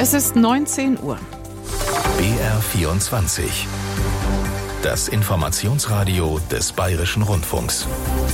Es ist 19 Uhr. BR24. Das Informationsradio des Bayerischen Rundfunks.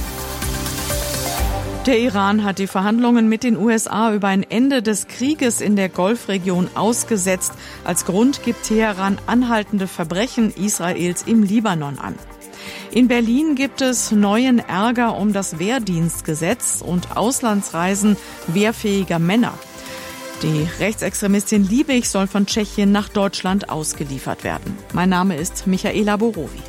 Der Iran hat die Verhandlungen mit den USA über ein Ende des Krieges in der Golfregion ausgesetzt. Als Grund gibt Teheran anhaltende Verbrechen Israels im Libanon an. In Berlin gibt es neuen Ärger um das Wehrdienstgesetz und Auslandsreisen wehrfähiger Männer. Die Rechtsextremistin Liebig soll von Tschechien nach Deutschland ausgeliefert werden. Mein Name ist Michaela Borowi.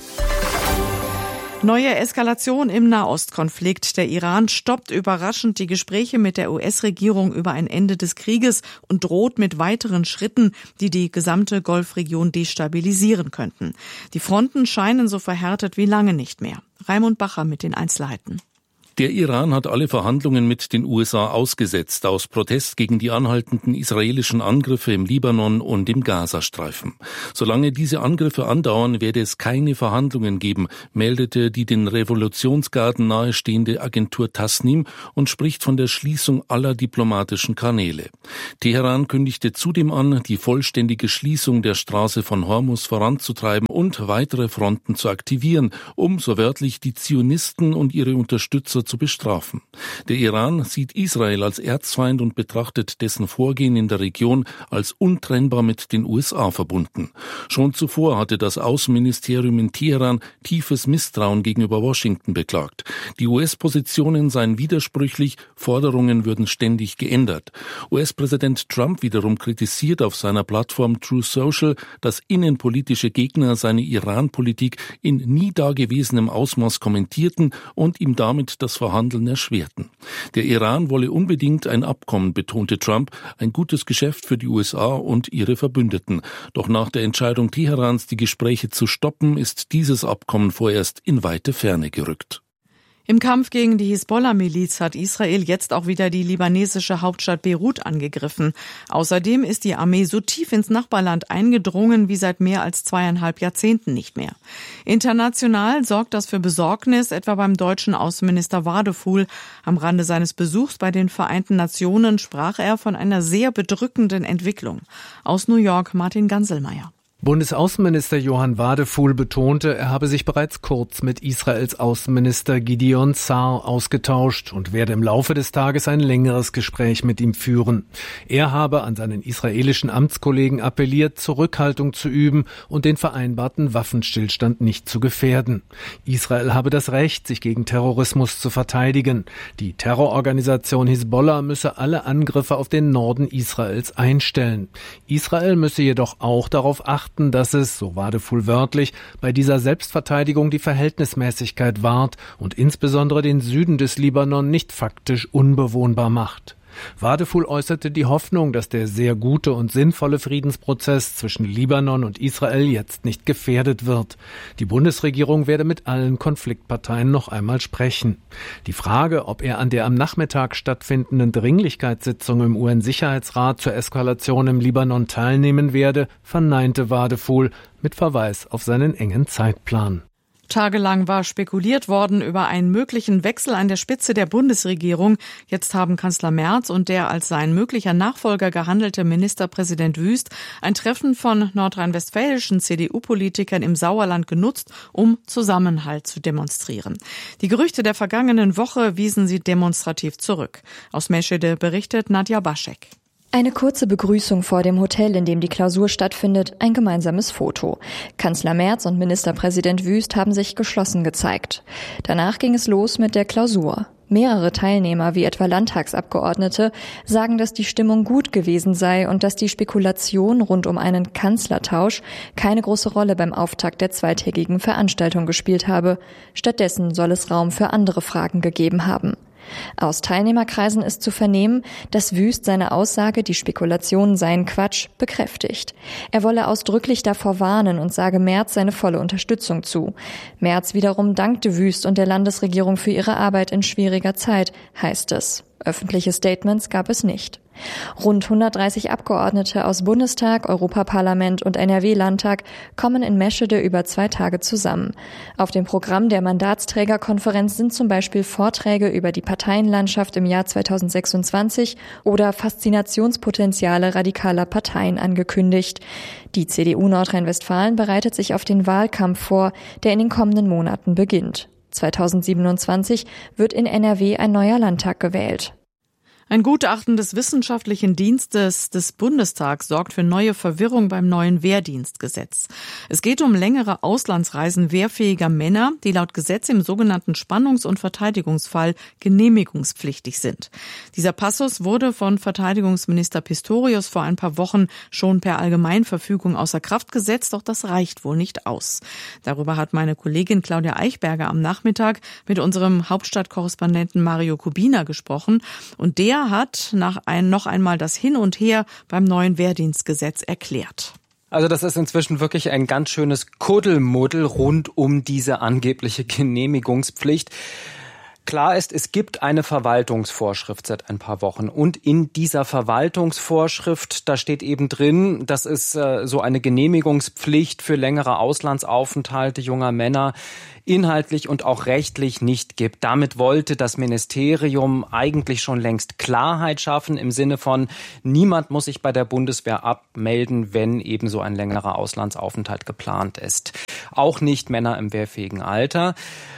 Neue Eskalation im Nahostkonflikt. Der Iran stoppt überraschend die Gespräche mit der US-Regierung über ein Ende des Krieges und droht mit weiteren Schritten, die die gesamte Golfregion destabilisieren könnten. Die Fronten scheinen so verhärtet wie lange nicht mehr. Raimund Bacher mit den Einzelheiten. Der Iran hat alle Verhandlungen mit den USA ausgesetzt, aus Protest gegen die anhaltenden israelischen Angriffe im Libanon und im Gazastreifen. Solange diese Angriffe andauern, werde es keine Verhandlungen geben, meldete die den Revolutionsgarden nahestehende Agentur Tasnim und spricht von der Schließung aller diplomatischen Kanäle. Teheran kündigte zudem an, die vollständige Schließung der Straße von Hormuz voranzutreiben und weitere Fronten zu aktivieren, um, so wörtlich, die Zionisten und ihre Unterstützer zu bestrafen. Der Iran sieht Israel als Erzfeind und betrachtet dessen Vorgehen in der Region als untrennbar mit den USA verbunden. Schon zuvor hatte das Außenministerium in Teheran tiefes Misstrauen gegenüber Washington beklagt. Die US-Positionen seien widersprüchlich, Forderungen würden ständig geändert. US-Präsident Trump wiederum kritisiert auf seiner Plattform Truth Social, dass innenpolitische Gegner seine Iran-Politik in nie dagewesenem Ausmaß kommentierten und ihm damit das Verhandeln erschwerten. Der Iran wolle unbedingt ein Abkommen, betonte Trump, ein gutes Geschäft für die USA und ihre Verbündeten. Doch nach der Entscheidung Teherans, die Gespräche zu stoppen, ist dieses Abkommen vorerst in weite Ferne gerückt. Im Kampf gegen die Hisbollah-Miliz hat Israel jetzt auch wieder die libanesische Hauptstadt Beirut angegriffen. Außerdem ist die Armee so tief ins Nachbarland eingedrungen wie seit mehr als 2,5 Jahrzehnten nicht mehr. International sorgt das für Besorgnis, etwa beim deutschen Außenminister Wadefuhl. Am Rande seines Besuchs bei den Vereinten Nationen sprach er von einer sehr bedrückenden Entwicklung. Aus New York Martin Ganselmeier. Bundesaußenminister Johann Wadefuhl betonte, er habe sich bereits kurz mit Israels Außenminister Gideon Sa'ar ausgetauscht und werde im Laufe des Tages ein längeres Gespräch mit ihm führen. Er habe an seinen israelischen Amtskollegen appelliert, Zurückhaltung zu üben und den vereinbarten Waffenstillstand nicht zu gefährden. Israel habe das Recht, sich gegen Terrorismus zu verteidigen. Die Terrororganisation Hisbollah müsse alle Angriffe auf den Norden Israels einstellen. Israel müsse jedoch auch darauf achten, dass es, so Wadefuhl wörtlich, bei dieser Selbstverteidigung die Verhältnismäßigkeit wahrt und insbesondere den Süden des Libanon nicht faktisch unbewohnbar macht. Wadefuhl äußerte die Hoffnung, dass der sehr gute und sinnvolle Friedensprozess zwischen Libanon und Israel jetzt nicht gefährdet wird. Die Bundesregierung werde mit allen Konfliktparteien noch einmal sprechen. Die Frage, ob er an der am Nachmittag stattfindenden Dringlichkeitssitzung im UN-Sicherheitsrat zur Eskalation im Libanon teilnehmen werde, verneinte Wadefuhl mit Verweis auf seinen engen Zeitplan. Tagelang war spekuliert worden über einen möglichen Wechsel an der Spitze der Bundesregierung. Jetzt haben Kanzler Merz und der als sein möglicher Nachfolger gehandelte Ministerpräsident Wüst ein Treffen von nordrhein-westfälischen CDU-Politikern im Sauerland genutzt, um Zusammenhalt zu demonstrieren. Die Gerüchte der vergangenen Woche wiesen sie demonstrativ zurück. Aus Meschede berichtet Nadja Baschek. Eine kurze Begrüßung vor dem Hotel, in dem die Klausur stattfindet, ein gemeinsames Foto. Kanzler Merz und Ministerpräsident Wüst haben sich geschlossen gezeigt. Danach ging es los mit der Klausur. Mehrere Teilnehmer, wie etwa Landtagsabgeordnete, sagen, dass die Stimmung gut gewesen sei und dass die Spekulation rund um einen Kanzlertausch keine große Rolle beim Auftakt der zweitägigen Veranstaltung gespielt habe. Stattdessen soll es Raum für andere Fragen gegeben haben. Aus Teilnehmerkreisen ist zu vernehmen, dass Wüst seine Aussage, die Spekulationen seien Quatsch, bekräftigt. Er wolle ausdrücklich davor warnen und sage Merz seine volle Unterstützung zu. Merz wiederum dankte Wüst und der Landesregierung für ihre Arbeit in schwieriger Zeit, heißt es. Öffentliche Statements gab es nicht. Rund 130 Abgeordnete aus Bundestag, Europaparlament und NRW-Landtag kommen in Meschede über 2 Tage zusammen. Auf dem Programm der Mandatsträgerkonferenz sind zum Beispiel Vorträge über die Parteienlandschaft im Jahr 2026 oder Faszinationspotenziale radikaler Parteien angekündigt. Die CDU Nordrhein-Westfalen bereitet sich auf den Wahlkampf vor, der in den kommenden Monaten beginnt. 2027 wird in NRW ein neuer Landtag gewählt. Ein Gutachten des Wissenschaftlichen Dienstes des Bundestags sorgt für neue Verwirrung beim neuen Wehrdienstgesetz. Es geht um längere Auslandsreisen wehrfähiger Männer, die laut Gesetz im sogenannten Spannungs- und Verteidigungsfall genehmigungspflichtig sind. Dieser Passus wurde von Verteidigungsminister Pistorius vor ein paar Wochen schon per Allgemeinverfügung außer Kraft gesetzt, doch das reicht wohl nicht aus. Darüber hat meine Kollegin Claudia Eichberger am Nachmittag mit unserem Hauptstadtkorrespondenten Mario Kubina gesprochen und der hat noch einmal das Hin und Her beim neuen Wehrdienstgesetz erklärt. Also das ist inzwischen wirklich ein ganz schönes Kuddelmuddel rund um diese angebliche Genehmigungspflicht. Klar ist, es gibt eine Verwaltungsvorschrift seit ein paar Wochen und in dieser Verwaltungsvorschrift, da steht eben drin, dass es so eine Genehmigungspflicht für längere Auslandsaufenthalte junger Männer inhaltlich und auch rechtlich nicht gibt. Damit wollte das Ministerium eigentlich schon längst Klarheit schaffen im Sinne von, niemand muss sich bei der Bundeswehr abmelden, wenn eben so ein längerer Auslandsaufenthalt geplant ist. Auch nicht Männer im wehrfähigen Alter.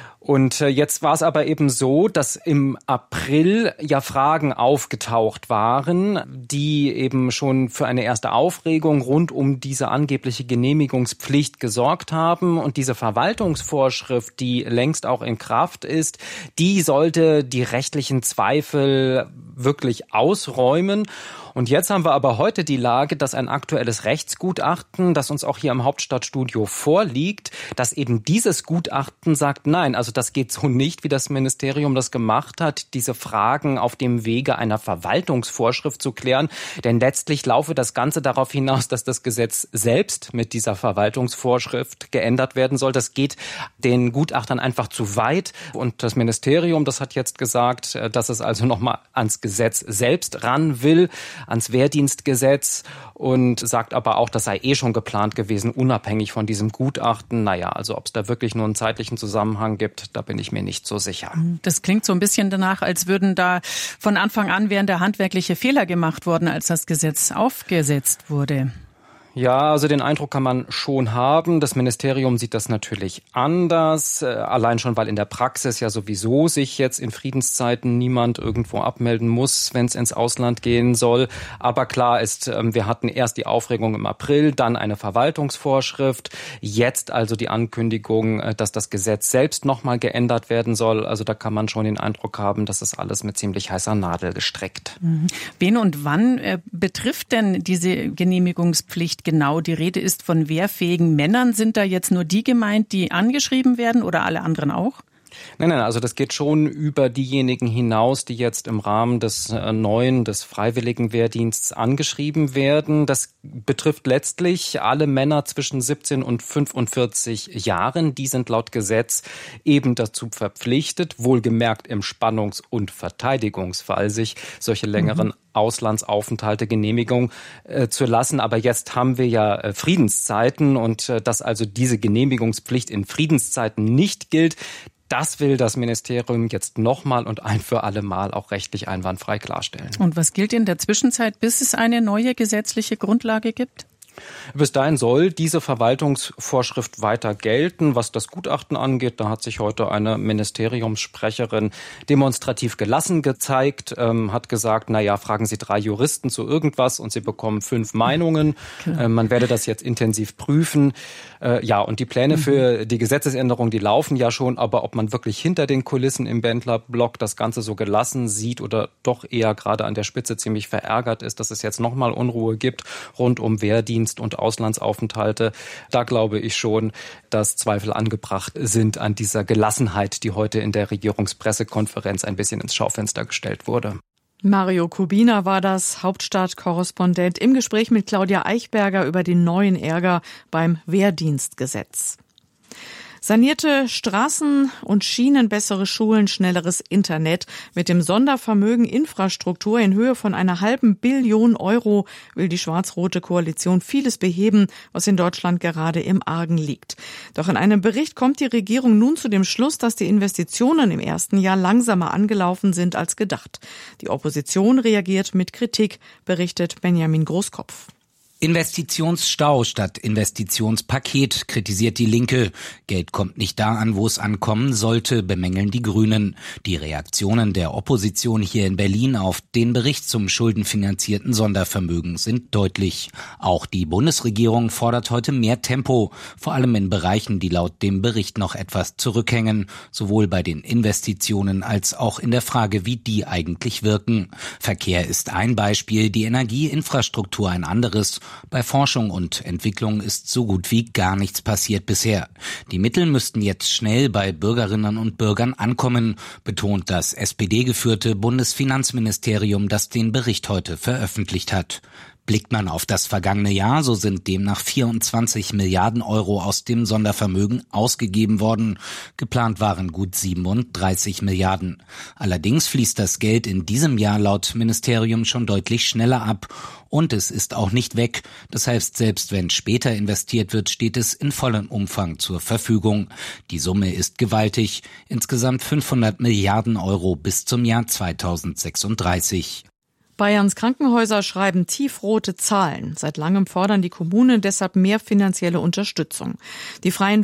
Und jetzt war es aber eben so, dass im April ja Fragen aufgetaucht waren, die eben schon für eine erste Aufregung rund um diese angebliche Genehmigungspflicht gesorgt haben. Und diese Verwaltungsvorschrift, die längst auch in Kraft ist, die sollte die rechtlichen Zweifel wirklich ausräumen. Und jetzt haben wir aber heute die Lage, dass ein aktuelles Rechtsgutachten, das uns auch hier im Hauptstadtstudio vorliegt, dass eben dieses Gutachten sagt, nein, also das geht so nicht, wie das Ministerium das gemacht hat, diese Fragen auf dem Wege einer Verwaltungsvorschrift zu klären. Denn letztlich laufe das Ganze darauf hinaus, dass das Gesetz selbst mit dieser Verwaltungsvorschrift geändert werden soll. Das geht den Gutachtern einfach zu weit. Und das Ministerium, das hat jetzt gesagt, dass es also nochmal ans Gesetz selbst ran will, ans Wehrdienstgesetz, und sagt aber auch, das sei schon geplant gewesen, unabhängig von diesem Gutachten. Naja, also ob es da wirklich nur einen zeitlichen Zusammenhang gibt, da bin ich mir nicht so sicher. Das klingt so ein bisschen danach, als würden da von Anfang an wären da handwerkliche Fehler gemacht worden, als das Gesetz aufgesetzt wurde. Ja, also den Eindruck kann man schon haben. Das Ministerium sieht das natürlich anders. Allein schon, weil in der Praxis ja sowieso sich jetzt in Friedenszeiten niemand irgendwo abmelden muss, wenn es ins Ausland gehen soll. Aber klar ist, wir hatten erst die Aufregung im April, dann eine Verwaltungsvorschrift. Jetzt also die Ankündigung, dass das Gesetz selbst nochmal geändert werden soll. Also da kann man schon den Eindruck haben, dass es alles mit ziemlich heißer Nadel gestrickt. Wen und wann betrifft denn diese Genehmigungspflicht genau? Die Rede ist von wehrfähigen Männern. Sind da jetzt nur die gemeint, die angeschrieben werden, oder alle anderen auch? Nein, also das geht schon über diejenigen hinaus, die jetzt im Rahmen des des freiwilligen Wehrdienstes angeschrieben werden. Das betrifft letztlich alle Männer zwischen 17 und 45 Jahren. Die sind laut Gesetz eben dazu verpflichtet, wohlgemerkt im Spannungs- und Verteidigungsfall, sich solche längeren Auslandsaufenthalte Genehmigung zu lassen. Aber jetzt haben wir ja Friedenszeiten, und dass also diese Genehmigungspflicht in Friedenszeiten nicht gilt, das will das Ministerium jetzt nochmal und ein für alle Mal auch rechtlich einwandfrei klarstellen. Und was gilt in der Zwischenzeit, bis es eine neue gesetzliche Grundlage gibt? Bis dahin soll diese Verwaltungsvorschrift weiter gelten. Was das Gutachten angeht, da hat sich heute eine Ministeriumssprecherin demonstrativ gelassen gezeigt, hat gesagt, fragen Sie 3 Juristen zu irgendwas und Sie bekommen 5 Meinungen. Man werde das jetzt intensiv prüfen. Und die Pläne für die Gesetzesänderung, die laufen ja schon, aber ob man wirklich hinter den Kulissen im Bendler-Block das Ganze so gelassen sieht oder doch eher gerade an der Spitze ziemlich verärgert ist, dass es jetzt nochmal Unruhe gibt rund um Wehrdienst und Auslandsaufenthalte, da glaube ich schon, dass Zweifel angebracht sind an dieser Gelassenheit, die heute in der Regierungspressekonferenz ein bisschen ins Schaufenster gestellt wurde. Mario Kubina war das, Hauptstadtkorrespondent, im Gespräch mit Claudia Eichberger über den neuen Ärger beim Wehrdienstgesetz. Sanierte Straßen und Schienen, bessere Schulen, schnelleres Internet. Mit dem Sondervermögen Infrastruktur in Höhe von 500 Milliarden Euro will die schwarz-rote Koalition vieles beheben, was in Deutschland gerade im Argen liegt. Doch in einem Bericht kommt die Regierung nun zu dem Schluss, dass die Investitionen im ersten Jahr langsamer angelaufen sind als gedacht. Die Opposition reagiert mit Kritik, berichtet Benjamin Großkopf. Investitionsstau statt Investitionspaket, kritisiert die Linke. Geld kommt nicht da an, wo es ankommen sollte, bemängeln die Grünen. Die Reaktionen der Opposition hier in Berlin auf den Bericht zum schuldenfinanzierten Sondervermögen sind deutlich. Auch die Bundesregierung fordert heute mehr Tempo, vor allem in Bereichen, die laut dem Bericht noch etwas zurückhängen, sowohl bei den Investitionen als auch in der Frage, wie die eigentlich wirken. Verkehr ist ein Beispiel, die Energieinfrastruktur ein anderes. Bei Forschung und Entwicklung ist so gut wie gar nichts passiert bisher. Die Mittel müssten jetzt schnell bei Bürgerinnen und Bürgern ankommen, betont das SPD-geführte Bundesfinanzministerium, das den Bericht heute veröffentlicht hat. Blickt man auf das vergangene Jahr, so sind demnach 24 Milliarden Euro aus dem Sondervermögen ausgegeben worden. Geplant waren gut 37 Milliarden. Allerdings fließt das Geld in diesem Jahr laut Ministerium schon deutlich schneller ab. Und es ist auch nicht weg. Das heißt, selbst wenn später investiert wird, steht es in vollem Umfang zur Verfügung. Die Summe ist gewaltig. Insgesamt 500 Milliarden Euro bis zum Jahr 2036. Bayerns Krankenhäuser schreiben tiefrote Zahlen. Seit langem fordern die Kommunen deshalb mehr finanzielle Unterstützung. Die Freien